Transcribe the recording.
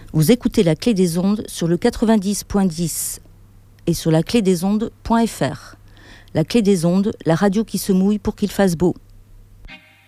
Vous écoutez la Clé des Ondes sur le 90.10 et sur la clédesondes.fr. La Clé des Ondes, la radio qui se mouille pour qu'il fasse beau.